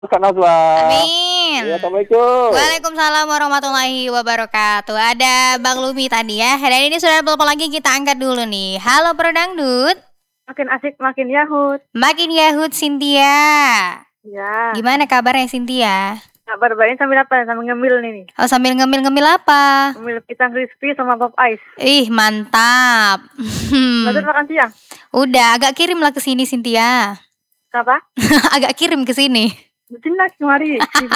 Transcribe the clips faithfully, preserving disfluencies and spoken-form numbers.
Kak Najwa. Amin. Ya, Assalamualaikum. Waalaikumsalam warahmatullahi wabarakatuh. Ada Bang Lumi tadi ya. Dan ini sudah berapa lagi kita angkat dulu nih. Halo Pro Dangdut. Makin asik makin yahut. Makin yahut Cynthia. Ya. Gimana kabarnya Cynthia? Kabar baik sambil apa? Sambil ngemil nih. Oh, sambil ngemil-ngemil apa? Ngemil pisang crispy sama pop ice. Ih, mantap. Lanjut makan siang. Udah, agak kirim lah ke sini Cynthia. Apa? Agak kirim ke sini. Betul lah kemari.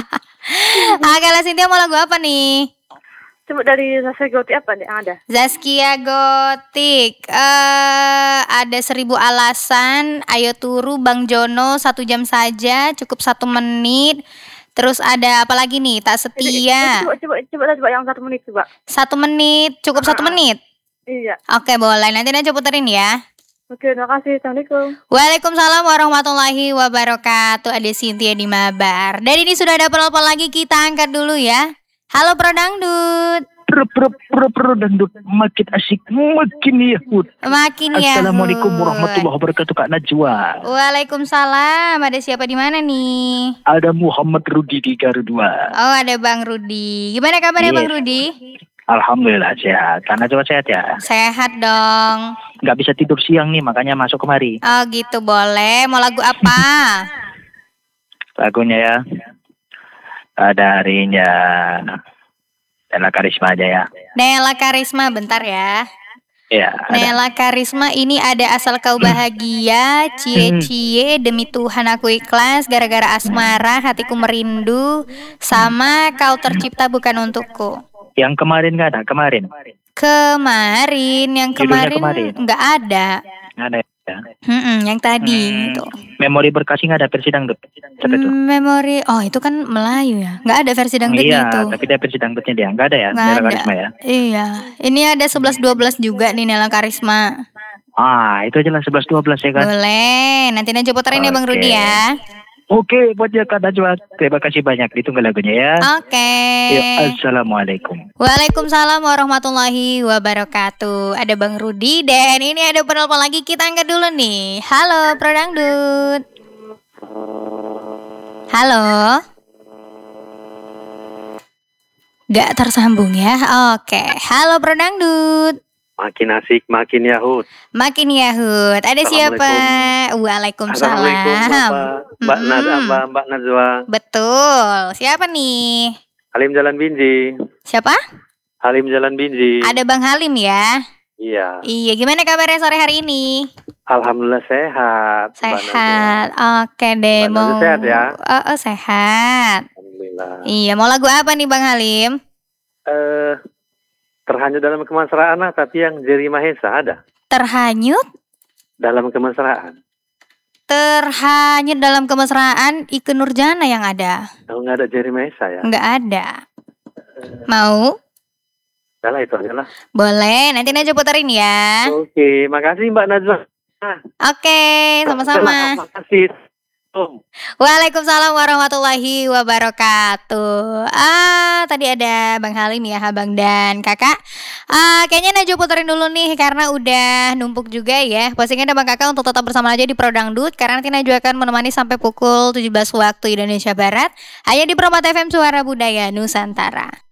Oke lah Cynthia, mau lagu apa nih? Coba dari Zaskia Gotik apa nih yang ada? Zaskia Gotik. Eh ada seribu alasan. Ayo turu Bang Jono satu jam saja, cukup satu menit. Terus ada apa lagi nih? Tak setia. Coba coba coba coba yang satu menit coba. Satu menit, cukup satu menit. Iya. Oke boleh. Nanti aja puterin ya. Oke, terima kasih. Assalamualaikum. Waalaikumsalam warahmatullahi wabarakatuh. Ada Cynthia di Mabar. Dan ini sudah ada penelpon lagi, kita angkat dulu ya. Halo Pro Dangdut. Pro pro pro pro dangdut makin asik makin yahut. Makin yahut. Assalamualaikum warahmatullahi wabarakatuh Kak Najwa. Waalaikumsalam. Ada siapa di mana nih? Ada Muhammad Rudi di Garudua. Oh, ada Bang Rudi. Gimana kabarnya Yes. Bang Rudi? Alhamdulillah sehat. Kak Najwa sehat ya? Sehat dong. Nggak bisa tidur siang nih makanya masuk kemari. Oh gitu, boleh. Mau lagu apa? Lagunya ya. Uh, darinya Nela Karisma aja ya. Nela Karisma, bentar ya. Ya. Ada. Nela Karisma ini ada asal kau bahagia, cie-cie demi Tuhan aku ikhlas, gara-gara asmara hatiku merindu, sama kau tercipta bukan untukku. Yang kemarin nggak ada kemarin. Kemarin, yang Judulnya kemarin kemarin. nggak ada. Nggak ada ya. Mm-mm, yang tadi Hmm. gitu. Memori berkasih nggak ada versi dangdut. Coba tuh. Hmm, memori, oh itu kan Melayu ya, nggak ada versi dangdutnya Iya, itu. tapi dia versi dangdutnya dia nggak ada ya. Nggak Nela ada. Karisma ya. Iya, ini ada sebelas dua belas juga nih Nela Karisma. Ah, itu aja lah sebelas dua belas ya kan. Boleh, nanti aja puterin ya Bang Oke. Rudi ya. Oke, buat ya Kak Najwa. Terima kasih banyak. Ditunggu lagunya ya. Oke. Ya, Assalamualaikum. Waalaikumsalam warahmatullahi wabarakatuh. Ada Bang Rudi dan ini ada penelpon lagi, kita angkat dulu nih. Halo Pro Dangdut. Halo. Gak tersambung ya. Oke. Halo Pro Dangdut. Makin asik, makin yahut. Makin yahut. Ada siapa? Waalaikumsalam. Assalamualaikum, Bapak. Mbak Mm-mm. Najwa, Mbak Najwa. Betul. Siapa nih? Halim Jalan Binji. Siapa? Halim Jalan Binji. Ada Bang Halim ya. Iya. Iya, gimana kabarnya sore hari ini? Alhamdulillah sehat. Mbak Najwa. Sehat. Oke deh, Mbak mau Najwa sehat ya? Oh, oh, sehat. Alhamdulillah. Iya, mau lagu apa nih Bang Halim? Eh, terhanyut dalam kemesraan lah, tapi yang Jerry Mahesa ada Terhanyut, dalam kemesraan. terhanyut dalam kemesraan Ikke Nurjana yang ada. Kalau nggak ada Jerry Mahesa ya. Nggak ada. Mau? Udah lah, itu aja lah. Boleh, nanti aja puterin ya. Oke, makasih Mbak Najwa. Oke, sama-sama. Terima kasih. Om. Waalaikumsalam warahmatullahi wabarakatuh. Ah, tadi ada Bang Halim ya, Abang dan Kakak. Ah, kayaknya Najwa puterin dulu nih karena udah numpuk juga ya. Postingnya ada Bang Kakak untuk tetap bersama aja di Pro Dangdut karena nanti Najwa akan menemani sampai pukul tujuh belas waktu Indonesia Barat. Hanya di Pro Mata F M Suara Budaya Nusantara.